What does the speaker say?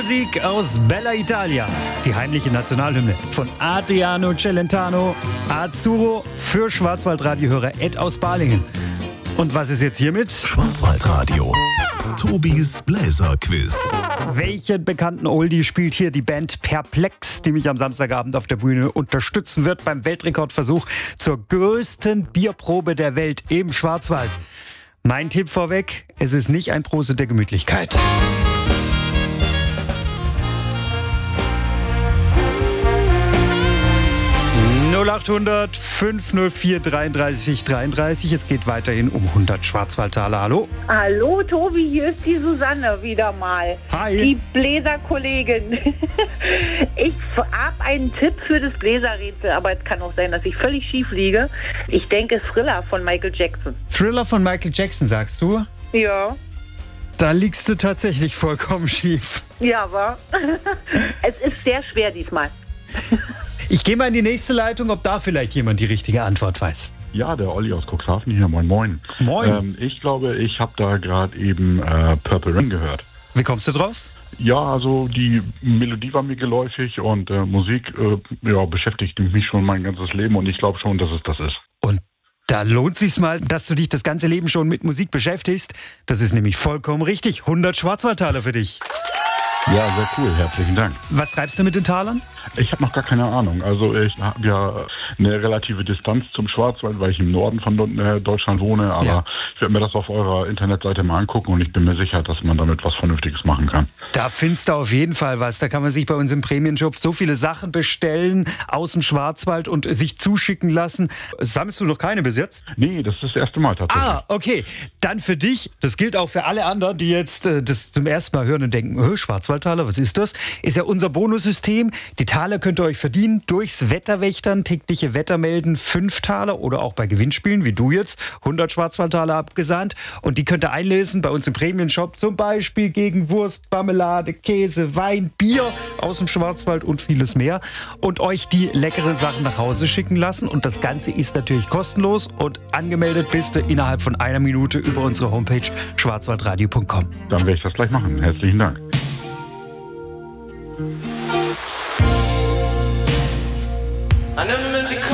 Musik aus Bella Italia, die heimliche Nationalhymne von Adriano Celentano, Azzurro für Schwarzwaldradiohörer Ed aus Balingen. Und was ist jetzt hiermit? Schwarzwaldradio. Tobis Bläserquiz. Welchen bekannten Oldie spielt hier die Band Perplex, die mich am Samstagabend auf der Bühne unterstützen wird beim Weltrekordversuch zur größten Bierprobe der Welt im Schwarzwald? Mein Tipp vorweg, es ist nicht ein Prosit der Gemütlichkeit. 0800 504 33 33. Es geht weiterhin um 100 Schwarzwaldtaler. Hallo? Hallo Tobi, hier ist die Susanne wieder mal. Hi. Die Bläserkollegin. Ich habe einen Tipp für das Bläserrätsel, aber es kann auch sein, dass ich völlig schief liege. Ich denke Thriller von Michael Jackson. Thriller von Michael Jackson, sagst du? Ja. Da liegst du tatsächlich vollkommen schief. Ja, aber es ist sehr schwer diesmal. Ich gehe mal in die nächste Leitung, ob da vielleicht jemand die richtige Antwort weiß. Ja, der Olli aus Cuxhaven hier. Moin, moin. Moin. Ich glaube, ich habe da gerade eben Purple Rain gehört. Wie kommst du drauf? Ja, also die Melodie war mir geläufig und Musik beschäftigt mich schon mein ganzes Leben und ich glaube schon, dass es das ist. Und da lohnt sich's mal, dass du dich das ganze Leben schon mit Musik beschäftigst. Das ist nämlich vollkommen richtig. 100 Schwarzwaldtaler für dich. Ja, sehr cool. Herzlichen Dank. Was treibst du mit den Talern? Ich habe noch gar keine Ahnung. Also ich habe ja eine relative Distanz zum Schwarzwald, weil ich im Norden von Deutschland wohne. Aber ja, ich werde mir das auf eurer Internetseite mal angucken und ich bin mir sicher, dass man damit was Vernünftiges machen kann. Da findest du auf jeden Fall was. Da kann man sich bei uns im Premium-Shop so viele Sachen bestellen aus dem Schwarzwald und sich zuschicken lassen. Sammelst du noch keine bis jetzt? Nee, das ist das erste Mal tatsächlich. Ah, okay. Dann für dich, das gilt auch für alle anderen, die jetzt das zum ersten Mal hören und denken, Schwarzwaldtaler, was ist das? Ist ja unser Bonussystem. Die Taler könnt ihr euch verdienen durchs Wetterwächtern, tägliche Wettermelden, 5 Taler oder auch bei Gewinnspielen, wie du jetzt, 100 Schwarzwaldtaler abgesahnt. Und die könnt ihr einlösen bei uns im Premium-Shop, zum Beispiel gegen Wurst, Marmelade, Käse, Wein, Bier aus dem Schwarzwald und vieles mehr. Und euch die leckeren Sachen nach Hause schicken lassen. Und das Ganze ist natürlich kostenlos und angemeldet bist du innerhalb von einer Minute über unsere Homepage schwarzwaldradio.com. Dann werde ich das gleich machen. Herzlichen Dank. I never meant to